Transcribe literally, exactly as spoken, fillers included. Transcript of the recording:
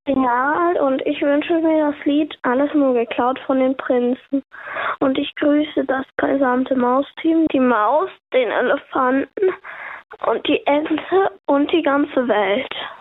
zehn Jahre alt und ich wünsche mir das Lied Alles nur geklaut von den Prinzen. Und ich grüße das gesamte Mausteam, die Maus, den Elefanten und die Ente und die ganze Welt.